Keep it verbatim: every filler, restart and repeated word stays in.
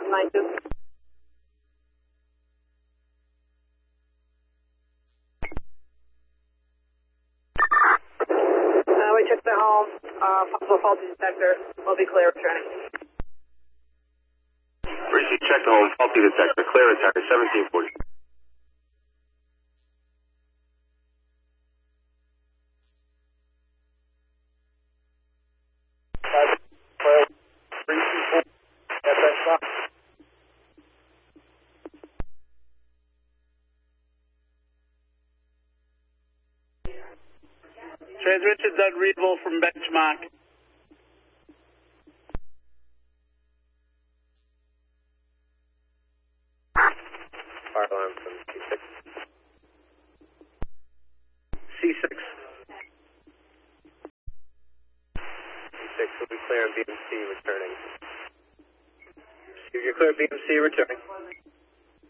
nine two. Uh, we checked the home, uh, possible faulty detector, we'll be clear returning. Receive check the home, faulty detector, clear attacker, seventeen forty. Transmission Doug Reedville from Benchmark. Fire alarm from C six. C six. C six will be clear on B M C returning. You're clear B M C returning.